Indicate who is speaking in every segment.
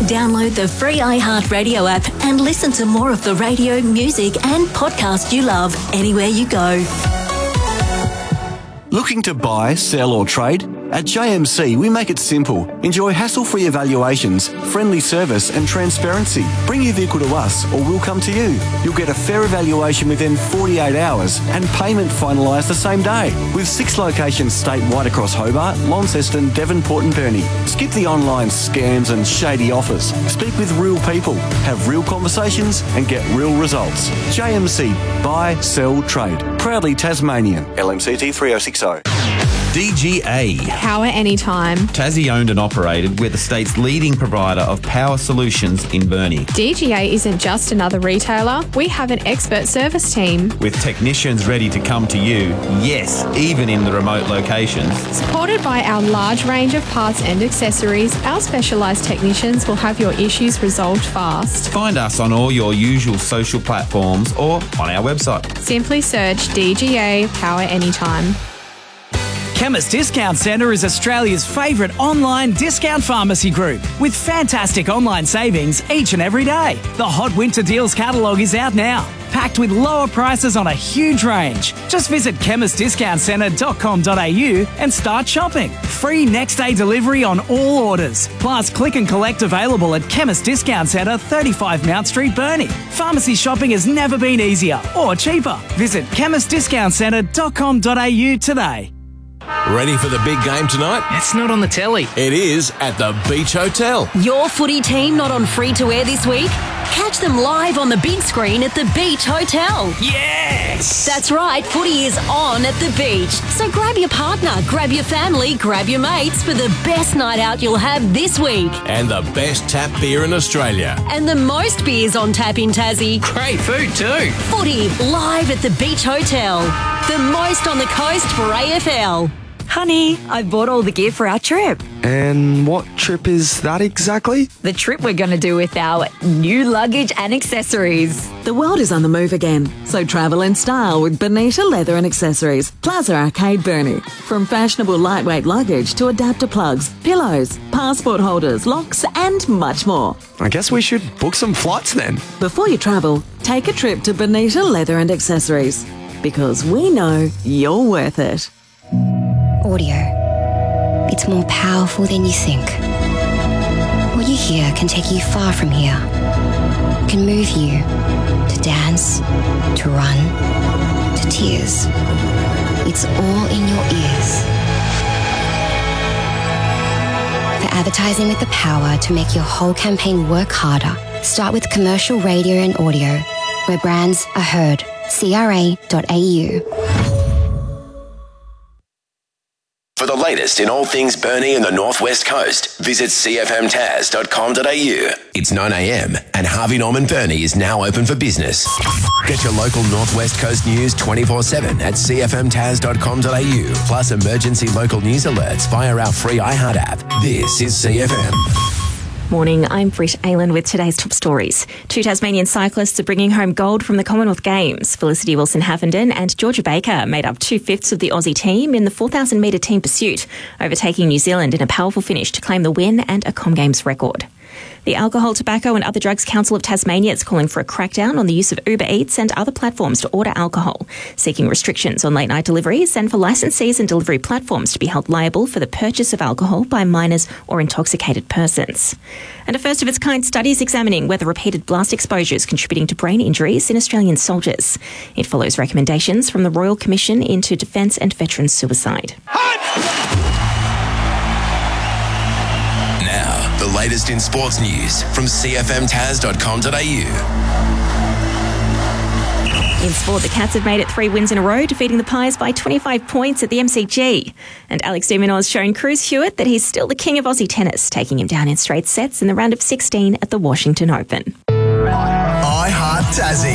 Speaker 1: Download the free iHeartRadio app and listen to more of the radio, music and podcast you love anywhere you go.
Speaker 2: Looking to buy, sell or trade? At JMC, we make it simple. Enjoy hassle-free evaluations, friendly service and transparency. Bring your vehicle to us or we'll come to you. You'll get a fair evaluation within 48 hours and payment finalised the same day. With 6 locations statewide across Hobart, Launceston, Devonport and Burnie. Skip the online scams and shady offers. Speak with real people, have real conversations and get real results. JMC, buy, sell, trade. Proudly Tasmanian. LMCT 3060.
Speaker 3: DGA.
Speaker 4: Power anytime.
Speaker 3: Tassie owned and operated. We're the state's leading provider of power solutions in Burnie.
Speaker 4: DGA isn't just another retailer. We have an expert service team.
Speaker 3: With technicians ready to come to you, yes, even in the remote locations.
Speaker 4: Supported by our large range of parts and accessories, our specialised technicians will have your issues resolved fast.
Speaker 3: Find us on all your usual social platforms or on our website.
Speaker 4: Simply search DGA Power Anytime.
Speaker 5: Chemist Discount Centre is Australia's favourite online discount pharmacy group with fantastic online savings each and every day. The Hot Winter Deals catalogue is out now, packed with lower prices on a huge range. Just visit chemistdiscountcentre.com.au and start shopping. Free next day delivery on all orders. Plus click and collect available at Chemist Discount Centre, 35 Mount Street, Burnie. Pharmacy shopping has never been easier or cheaper. Visit chemistdiscountcentre.com.au today.
Speaker 6: Ready for the big game tonight?
Speaker 7: It's not on the telly.
Speaker 6: It is at the Beach Hotel.
Speaker 1: Your footy team not on free-to-air this week? Catch them live on the big screen at the Beach Hotel.
Speaker 5: Yes!
Speaker 1: That's right, footy is on at the beach. So grab your partner, grab your family, grab your mates for the best night out you'll have this week.
Speaker 6: And the best tap beer in Australia.
Speaker 1: And the most beers on tap in Tassie.
Speaker 7: Great food too.
Speaker 1: Footy live at the Beach Hotel. The most on the coast for AFL.
Speaker 8: Honey, I bought all the gear for our trip.
Speaker 9: And what trip is that exactly?
Speaker 8: The trip we're going to do with our new luggage and accessories.
Speaker 10: The world is on the move again, so travel in style with Bonita Leather and Accessories, Plaza Arcade, Burnie. From fashionable lightweight luggage to adapter plugs, pillows, passport holders, locks and much more.
Speaker 9: I guess we should book some flights then.
Speaker 10: Before you travel, take a trip to Bonita Leather and Accessories, because we know you're worth it.
Speaker 11: Audio. It's more powerful than you think. What you hear can take you far from here. It can move you to dance, to run, to tears. It's all in your ears. For advertising with the power to make your whole campaign work harder, start with commercial radio and audio, where brands are heard. CRA.au.
Speaker 12: For the latest in all things Burnie and the Northwest Coast, visit cfmtaz.com.au. It's 9 a.m. and Harvey Norman Burnie is now open for business. Get your local Northwest Coast news 24/7 at cfmtaz.com.au, plus emergency local news alerts via our free iHeart app. This is CFM.
Speaker 13: Morning, I'm Britt Aylan with today's top stories. 2 Tasmanian cyclists are bringing home gold from the Commonwealth Games. Felicity Wilson-Havenden and Georgia Baker made up 2/5 of the Aussie team in the 4,000 metre team pursuit, overtaking New Zealand in a powerful finish to claim the win and a Com Games record. The Alcohol, Tobacco and Other Drugs Council of Tasmania is calling for a crackdown on the use of Uber Eats and other platforms to order alcohol, seeking restrictions on late-night deliveries and for licensees and delivery platforms to be held liable for the purchase of alcohol by minors or intoxicated persons. And a first-of-its-kind study is examining whether repeated blast exposure is contributing to brain injuries in Australian soldiers. It follows recommendations from the Royal Commission into Defence and Veterans Suicide.
Speaker 12: Now, the latest in sports news from cfmtaz.com.au.
Speaker 13: In sport, the Cats have made it 3 wins in a row, defeating the Pies by 25 points at the MCG. And Alex de Minaur has shown Cruz Hewitt that he's still the king of Aussie tennis, taking him down in straight sets in the round of 16 at the Washington Open.
Speaker 14: iHeart Tassie.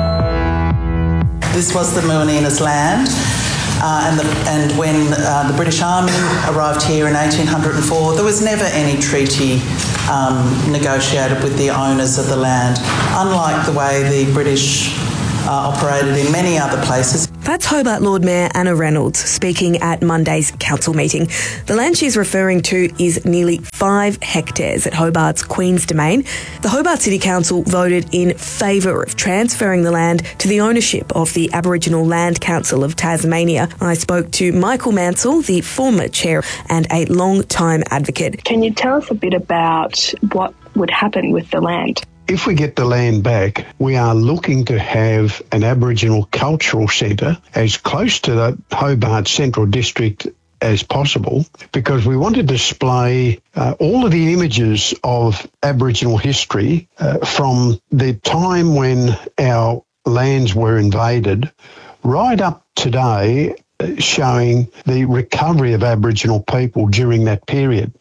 Speaker 15: This was the Moanina's land. And when the British Army arrived here in 1804, there was never any treaty negotiated with the owners of the land, unlike the way the British operated in many other places.
Speaker 16: That's Hobart Lord Mayor Anna Reynolds speaking at Monday's council meeting. The land she's referring to is nearly 5 hectares at Hobart's Queen's Domain. The Hobart City Council voted in favour of transferring the land to the ownership of the Aboriginal Land Council of Tasmania. I spoke to Michael Mansell, the former chair and a long-time advocate.
Speaker 17: Can you tell us a bit about what would happen with the land?
Speaker 18: If we get the land back, we are looking to have an Aboriginal cultural centre as close to the Hobart Central District as possible, because we want to display all of the images of Aboriginal history from the time when our lands were invaded right up today, showing the recovery of Aboriginal people during that period,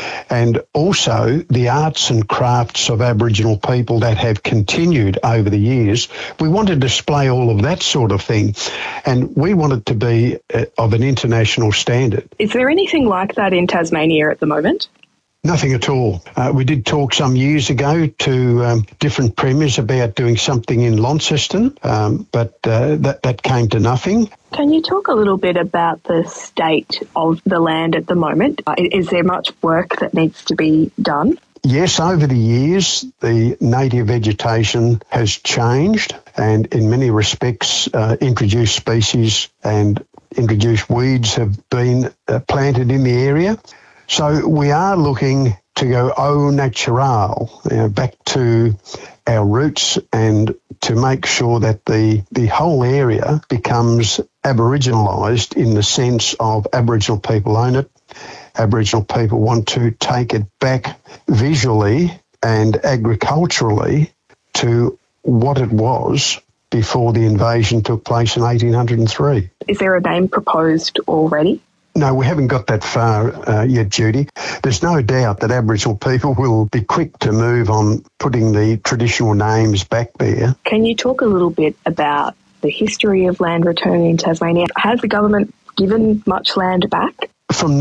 Speaker 18: and also the arts and crafts of Aboriginal people that have continued over the years. We want to display all of that sort of thing, and we want it to be of an international standard.
Speaker 17: Is there anything like that in Tasmania at the moment?
Speaker 18: Nothing at all. We did talk some years ago to different premiers about doing something in Launceston, but that came to nothing.
Speaker 17: Can you talk a little bit about the state of the land at the moment? Is there much work that needs to be done?
Speaker 18: Yes, over the years, the native vegetation has changed, and in many respects, introduced species and introduced weeds have been planted in the area. So we are looking to go au natural, back to our roots, and to make sure that the whole area becomes Aboriginalised in the sense of Aboriginal people own it. Aboriginal people want to take it back visually and agriculturally to what it was before the invasion took place in 1803.
Speaker 17: Is there a name proposed already?
Speaker 18: No, we haven't got that far yet, Judy. There's no doubt that Aboriginal people will be quick to move on putting the traditional names back there.
Speaker 17: Can you talk a little bit about the history of land return in Tasmania? Has the government given much land back?
Speaker 18: From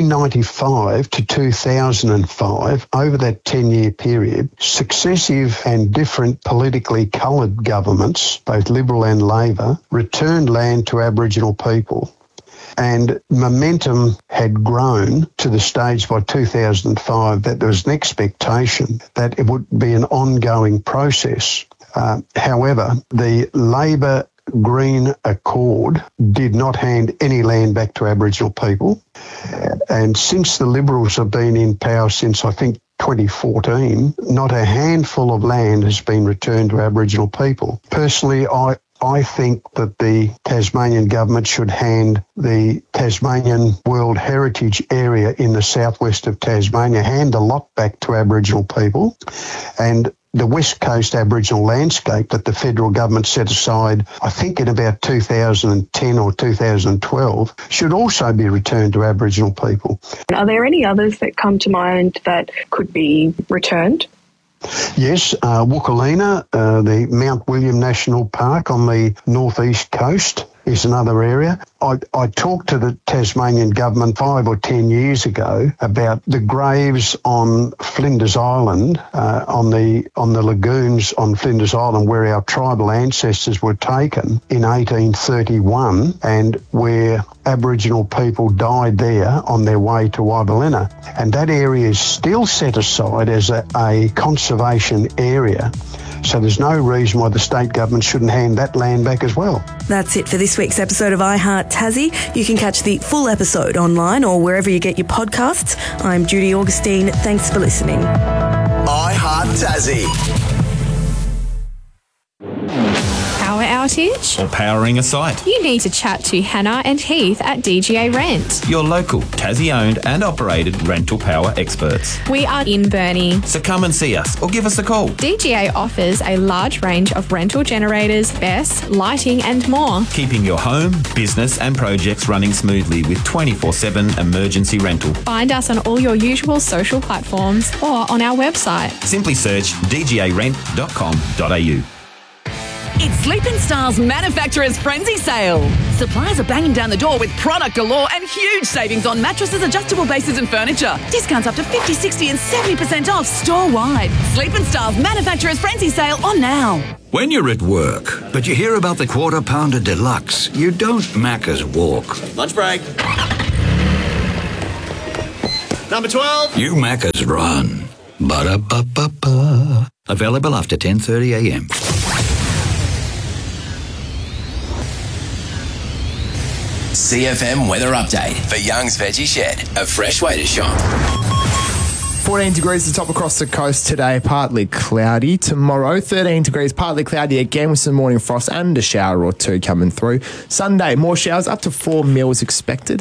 Speaker 18: 1995 to 2005, over that 10-year period, successive and different politically coloured governments, both Liberal and Labor, returned land to Aboriginal people. And momentum had grown to the stage by 2005 that there was an expectation that it would be an ongoing process. However, the Labor Green Accord did not hand any land back to Aboriginal people. And since the Liberals have been in power since, I think, 2014, not a handful of land has been returned to Aboriginal people. Personally, I think that the Tasmanian government should hand the Tasmanian World Heritage Area in the southwest of Tasmania, hand a lot back to Aboriginal people, and the West Coast Aboriginal landscape that the federal government set aside, I think in about 2010 or 2012, should also be returned to Aboriginal people.
Speaker 17: Are there any others that come to mind that could be returned?
Speaker 18: Yes, Wookalina, the Mount William National Park on the northeast coast is another area. I talked to the Tasmanian government 5 or 10 years ago about the graves on Flinders Island, on the lagoons on Flinders Island, where our tribal ancestors were taken in 1831, and where Aboriginal people died there on their way to Wabalina. And that area is still set aside as a conservation area. So there's no reason why the state government shouldn't hand that land back as well.
Speaker 16: That's it for this week's episode of I Heart Tassie. You can catch the full episode online or wherever you get your podcasts. I'm Judy Augustine. Thanks for listening.
Speaker 14: I Heart Tassie.
Speaker 4: Power outage?
Speaker 3: Or powering a site.
Speaker 4: You need to chat to Hannah and Heath at DGA Rent.
Speaker 3: Your local, Tassie-owned and operated rental power experts.
Speaker 4: We are in Burnie.
Speaker 3: So come and see us or give us a call.
Speaker 4: DGA offers a large range of rental generators, BESS, lighting and more.
Speaker 3: Keeping your home, business and projects running smoothly with 24/7 emergency rental.
Speaker 4: Find us on all your usual social platforms or on our website.
Speaker 3: Simply search dgarent.com.au.
Speaker 19: It's Sleep & Style's Manufacturer's Frenzy Sale. Suppliers are banging down the door with product galore and huge savings on mattresses, adjustable bases and furniture. Discounts up to 50, 60 and 70% off store-wide. Sleep and Style's Manufacturer's Frenzy sale on now.
Speaker 20: When you're at work, but you hear about the Quarter Pounder Deluxe, you don't Macca's walk.
Speaker 21: Lunch break. Number 12.
Speaker 20: You Macca's run. Ba-da-ba-ba-ba. Available after 10:30 a.m.
Speaker 12: CFM weather update for Young's Veggie Shed, a fresh way to shop.
Speaker 22: 14 degrees the top across the coast today, partly cloudy. Tomorrow, 13 degrees, partly cloudy again with some morning frost and a shower or two coming through. Sunday, more showers, up to 4 mils expected.